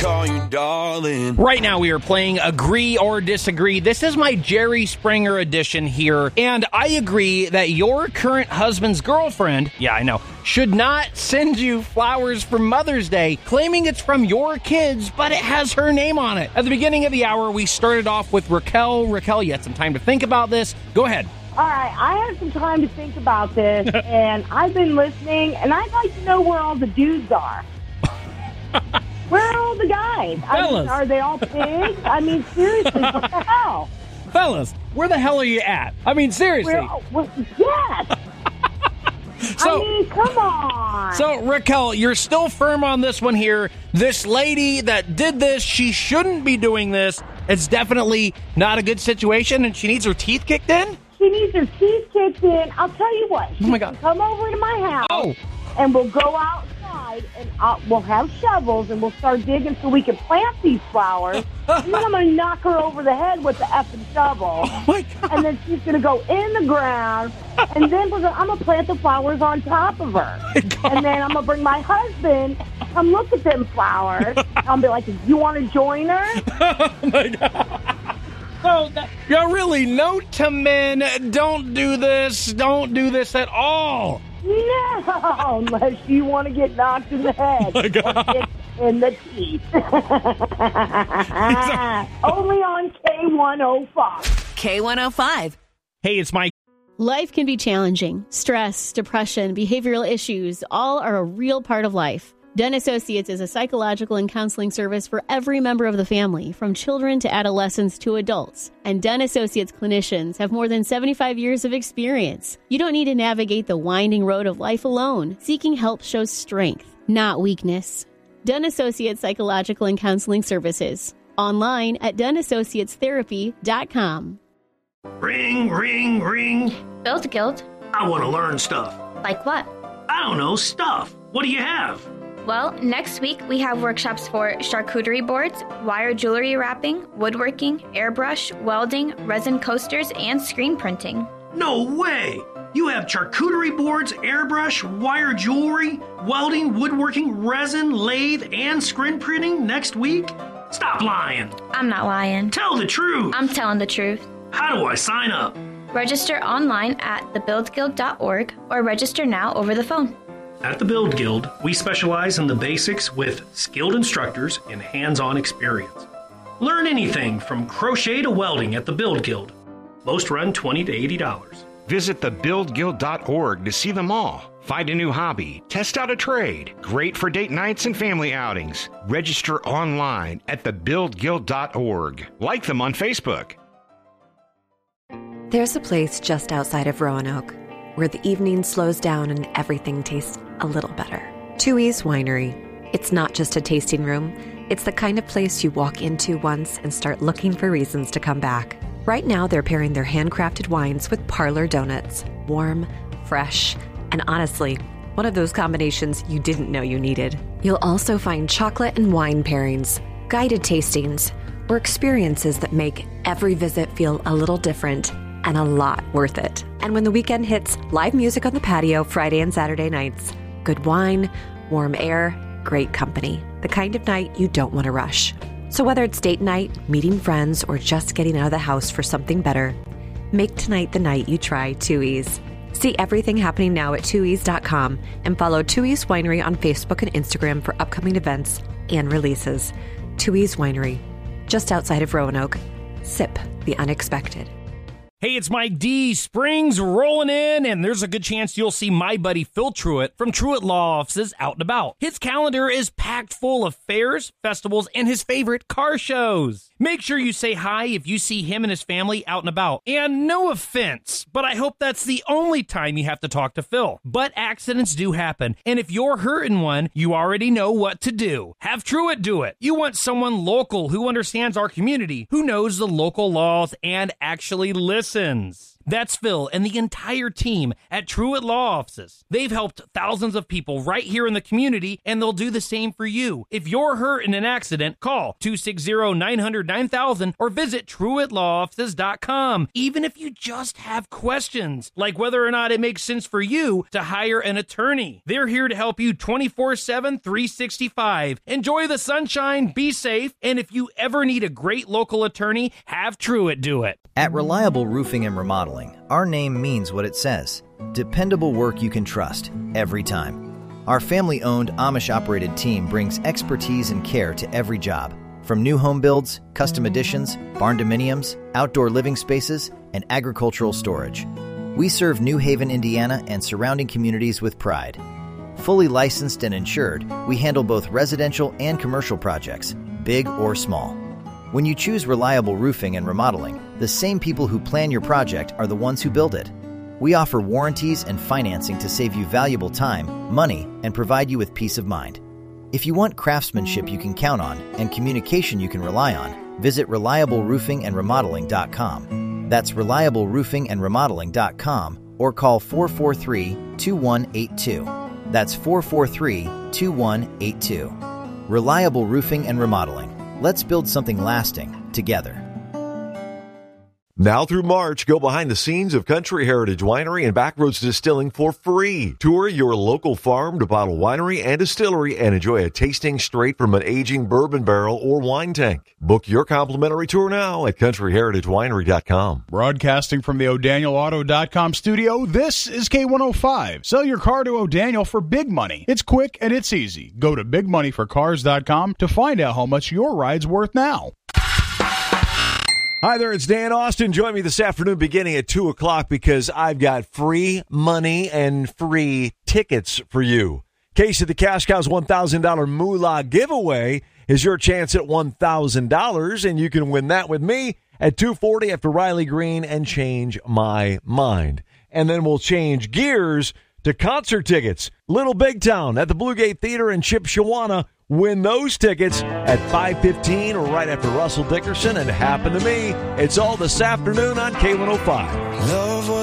call you darling. Right now we are playing Agree or Disagree. This is my Jerry Springer edition here, and I agree that your current husband's girlfriend, yeah, I know, should not send you flowers for Mother's Day, claiming it's from your kids, but it has her name on it. At the beginning of the hour, we started off with Raquel. Raquel, you had some time to think about this. Go ahead. All right, I had some time to think about this, and I've been listening, and I'd like to know where all the dudes are. Where are all the guys? Are they all pigs? I mean, seriously, what the hell? Fellas, where the hell are you at? I mean, seriously. Yes. So, I mean, come on. So, Raquel, you're still firm on this one here. This lady that did this, she shouldn't be doing this. It's definitely not a good situation, and she needs her teeth kicked in? She needs her teeth kicked in. I'll tell you what. Oh, my God. Come over to my house, and we'll go outside, and we'll have shovels, and we'll start digging so we can plant these flowers. And then I'm going to knock her over the head with the effing shovel. Oh, my God. And then she's going to go in the ground, and then I'm going to plant the flowers on top of her. And then I'm going to bring my husband, come look at them flowers. I'll be like, you want to join her? Oh, my God. So, really, note to men, don't do this. Don't do this at all. No, unless you want to get knocked in the head. Oh, my God. Or in the teeth. Only on K105. K105. Hey, it's Mike. Life can be challenging. Stress, depression, behavioral issues, all are a real part of life. Den Associates is a psychological and counseling service for every member of the family, from children to adolescents to adults. And Den Associates clinicians have more than 75 years of experience. You don't need to navigate the winding road of life alone. Seeking help shows strength, not weakness. Den Associates Psychological and Counseling Services. Online at denassociatestherapy.com. Ring, ring, ring. Build Guild. I want to learn stuff. Like what? I don't know, stuff. What do you have? Well, next week we have workshops for charcuterie boards, wire jewelry wrapping, woodworking, airbrush, welding, resin coasters, and screen printing. No way! You have charcuterie boards, airbrush, wire jewelry, welding, woodworking, resin, lathe, and screen printing next week? Stop lying. I'm not lying. Tell the truth. I'm telling the truth. How do I sign up? Register online at thebuildguild.org or register now over the phone. At the Build Guild, we specialize in the basics with skilled instructors and hands-on experience. Learn anything from crochet to welding at the Build Guild. Most run $20 to $80. Visit thebuildguild.org to see them all. Find a new hobby, test out a trade. Great for date nights and family outings. Register online at thebuildguild.org. Like them on Facebook. There's a place just outside of Roanoke where the evening slows down and everything tastes a little better. Tooheys Winery. It's not just a tasting room. It's the kind of place you walk into once and start looking for reasons to come back. Right now, they're pairing their handcrafted wines with parlor donuts. Warm, fresh, and honestly, one of those combinations you didn't know you needed. You'll also find chocolate and wine pairings, guided tastings, or experiences that make every visit feel a little different and a lot worth it. And when the weekend hits, live music on the patio Friday and Saturday nights. Good wine, warm air, great company. The kind of night you don't want to rush. So whether it's date night, meeting friends, or just getting out of the house for something better, make tonight the night you try Tooheys. See everything happening now at Tooheys.com and follow Tooheys Winery on Facebook and Instagram for upcoming events and releases. Tooheys Winery, just outside of Roanoke. Sip the unexpected. Hey, it's Mike D. Spring's rolling in, and there's a good chance you'll see my buddy Phil Truitt from Truitt Law Offices out and about. His calendar is packed full of fairs, festivals, and his favorite car shows. Make sure you say hi if you see him and his family out and about. And no offense, but I hope that's the only time you have to talk to Phil. But accidents do happen, and if you're hurting one, you already know what to do. Have Truitt do it. You want someone local who understands our community, who knows the local laws, and actually listens. That's Phil and the entire team at Truett Law Offices. They've helped thousands of people right here in the community, and they'll do the same for you. If you're hurt in an accident, call 260-900-9000 or visit TruettLawOffices.com. Even if you just have questions, like whether or not it makes sense for you to hire an attorney. They're here to help you 24/7, 365. Enjoy the sunshine, be safe, and if you ever need a great local attorney, have Truett do it. At Reliable Roofing and Remodeling, our name means what it says. Dependable work you can trust, every time. Our family-owned, Amish-operated team brings expertise and care to every job. From new home builds, custom additions, barn-dominiums, outdoor living spaces, and agricultural storage. We serve New Haven, Indiana, and surrounding communities with pride. Fully licensed and insured, we handle both residential and commercial projects, big or small. When you choose Reliable Roofing and Remodeling, the same people who plan your project are the ones who build it. We offer warranties and financing to save you valuable time, money, and provide you with peace of mind. If you want craftsmanship you can count on and communication you can rely on, visit ReliableRoofingAndRemodeling.com. That's ReliableRoofingAndRemodeling.com or call 443-2182. That's 443-2182. Reliable Roofing and Remodeling. Let's build something lasting together. Now through March, go behind the scenes of Country Heritage Winery and Backroads Distilling for free. Tour your local farm to bottle winery and distillery and enjoy a tasting straight from an aging bourbon barrel or wine tank. Book your complimentary tour now at countryheritagewinery.com. Broadcasting from the O'DanielAuto.com studio, this is K105. Sell your car to O'Daniel for big money. It's quick and it's easy. Go to bigmoneyforcars.com to find out how much your ride's worth now. Hi there, it's Dan Austin. Join me this afternoon beginning at 2 o'clock because I've got free money and free tickets for you. Casey the Cash Cow's $1,000 Moolah giveaway is your chance at $1,000, and you can win that with me at 2:40 after Riley Green and Change My Mind. And then we'll change gears to concert tickets. Little Big Town at the Blue Gate Theater in Chipshawana. Win those tickets at 5:15 or right after Russell Dickerson and Happen to Me. It's all this afternoon on K105.